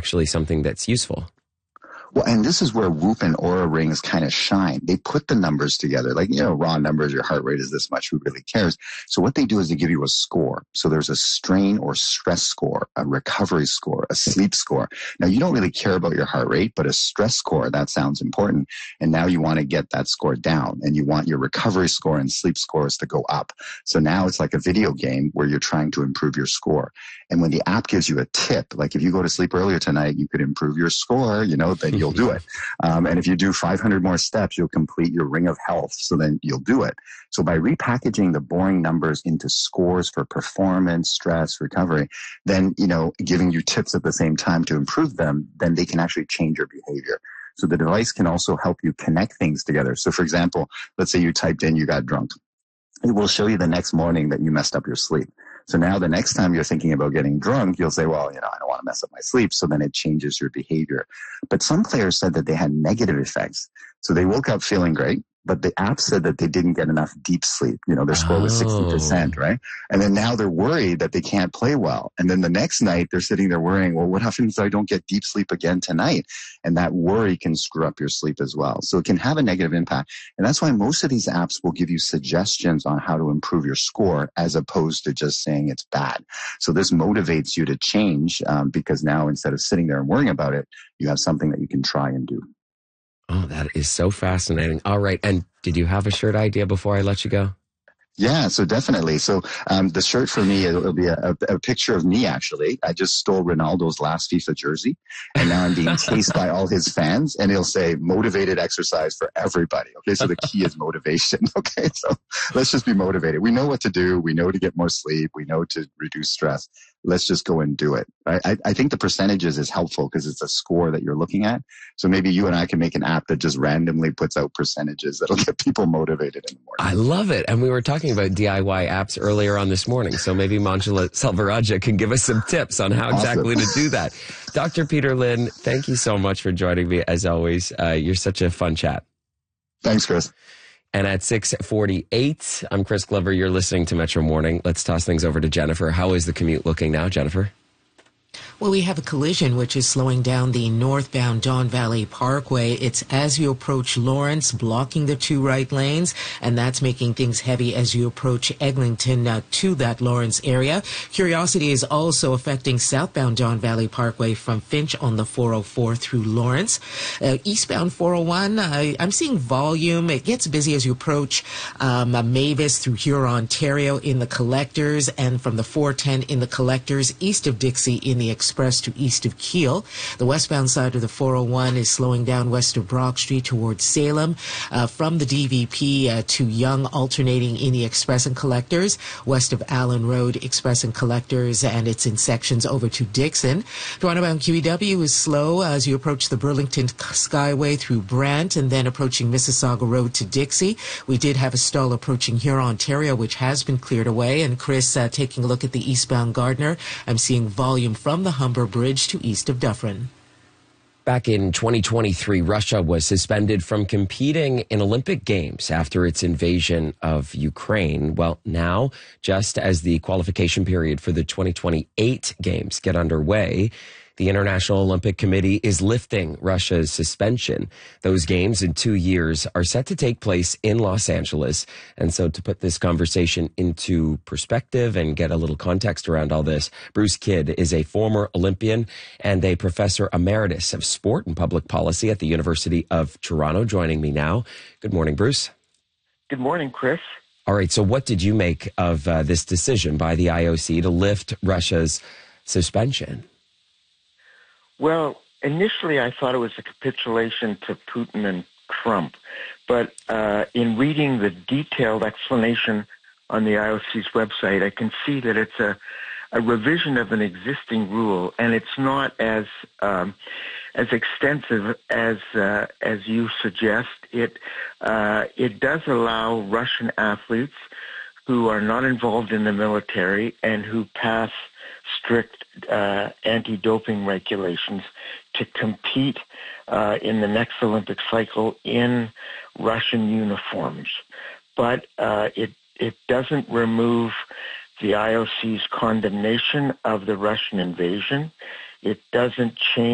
actually something that's useful. Well, and this is where Whoop and Oura Rings kind of shine. They put the numbers together, like, raw numbers, your heart rate is this much, who really cares? So what they do is they give you a score. So there's a strain or stress score, a recovery score, a sleep score. Now, you don't really care about your heart rate, but a stress score, that sounds important. And now you want to get that score down, and you want your recovery score and sleep scores to go up. So now it's like a video game where you're trying to improve your score. And when the app gives you a tip, like if you go to sleep earlier tonight, you could improve your score, then you'll do it. And if you do 500 more steps, you'll complete your ring of health. So then you'll do it. So by repackaging the boring numbers into scores for performance, stress, recovery, then, giving you tips at the same time to improve them, then they can actually change your behavior. So the device can also help you connect things together. So for example, let's say you typed in you got drunk. It will show you the next morning that you messed up your sleep. So now the next time you're thinking about getting drunk, you'll say, well, I don't want to mess up my sleep. So then it changes your behavior. But some players said that they had negative effects. So they woke up feeling great, but the app said that they didn't get enough deep sleep. Their score was 60%, right? And then now they're worried that they can't play well. And then the next night they're sitting there worrying, well, what happens if I don't get deep sleep again tonight? And that worry can screw up your sleep as well. So it can have a negative impact. And that's why most of these apps will give you suggestions on how to improve your score as opposed to just saying it's bad. So this motivates you to change because now instead of sitting there and worrying about it, you have something that you can try and do. Oh, that is so fascinating. All right. And did you have a shirt idea before I let you go? Yeah, so definitely. So the shirt for me, it'll be a picture of me, actually. I just stole Ronaldo's last FIFA jersey, and now I'm being chased by all his fans, and it'll say motivated exercise for everybody. Okay, so the key is motivation. Okay, so let's just be motivated. We know what to do. We know to get more sleep. We know to reduce stress. Let's just go and do it. Right? I think the percentages is helpful because it's a score that you're looking at. So maybe you and I can make an app that just randomly puts out percentages that'll get people motivated in the morning. I love it. And we were talking about DIY apps earlier on this morning. So maybe Manjula Selvarajah can give us some tips on how exactly to do that. Dr. Peter Lynn, thank you so much for joining me as always. You're such a fun chat. Thanks, Chris. And at 6:48, I'm Chris Glover. You're listening to Metro Morning. Let's toss things over to Jennifer. How is the commute looking now, Jennifer? Well, we have a collision which is slowing down the northbound Don Valley Parkway. It's as you approach Lawrence, blocking the two right lanes, and that's making things heavy as you approach Eglinton to that Lawrence area. Curiosity is also affecting southbound Don Valley Parkway from Finch on the 404 through Lawrence. Eastbound 401, I'm seeing volume. It gets busy as you approach Mavis through Huron, Ontario in the collectors, and from the 410 in the collectors, east of Dixie in the express to east of Kiel. The westbound side of the 401 is slowing down west of Brock Street towards Salem. From the DVP to Yonge, alternating in the express and collectors. West of Allen Road, express and collectors, and it's in sections over to Dixon. Toronto-bound QEW is slow as you approach the Burlington Skyway through Brant and then approaching Mississauga Road to Dixie. We did have a stall approaching Huron, Ontario, which has been cleared away. And Chris, taking a look at the eastbound Gardner, I'm seeing volume from the Humber Bridge to east of Dufferin. Back in 2023, Russia was suspended from competing in Olympic Games after its invasion of Ukraine. Well, now, just as the qualification period for the 2028 Games get underway, the International Olympic Committee is lifting Russia's suspension. Those games in 2 years are set to take place in Los Angeles. And so to put this conversation into perspective and get a little context around all this, Bruce Kidd is a former Olympian and a professor emeritus of sport and public policy at the University of Toronto, joining me now. Good morning, Bruce. Good morning, Chris. All right, so what did you make of this decision by the IOC to lift Russia's suspension? Well, initially I thought it was a capitulation to Putin and Trump, but in reading the detailed explanation on the IOC's website, I can see that it's a revision of an existing rule, and it's not as extensive as you suggest. It does allow Russian athletes who are not involved in the military and who pass strict anti-doping regulations to compete in the next Olympic cycle in Russian uniforms. But it doesn't remove the IOC's condemnation of the Russian invasion. It doesn't change